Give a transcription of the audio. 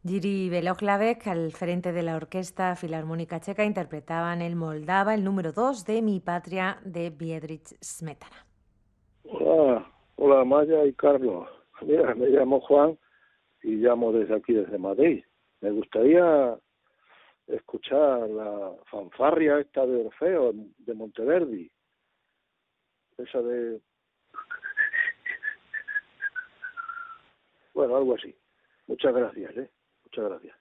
Jiri Belohlavek, al frente de la Orquesta Filarmónica Checa, interpretaban el Moldava, el número 2 de Mi Patria, de Biedrich Smetana. Hola, hola Maya y Carlos. Mira, me llamo Juan y llamo desde aquí, desde Madrid. Me gustaría escuchar la fanfarria esta de Orfeo, de Monteverdi, esa de... Bueno, algo así. Muchas gracias, ¿eh? Muchas gracias.